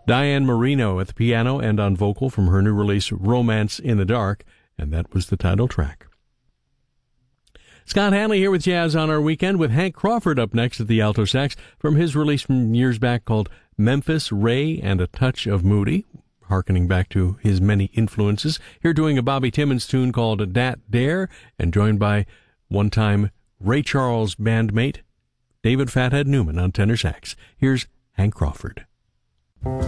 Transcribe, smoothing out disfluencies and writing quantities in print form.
Diane Marino at the piano and on vocal from her new release, Romance in the Dark, and that was the title track. Scott Hanley here with Jazz on Our Weekend, with Hank Crawford up next at the alto sax from his release from years back called Memphis, Ray, and a Touch of Moody, hearkening back to his many influences. Here doing a Bobby Timmons tune called Dat Dare, and joined by one-time Ray Charles bandmate David Fathead Newman on tenor sax. Here's Hank Crawford.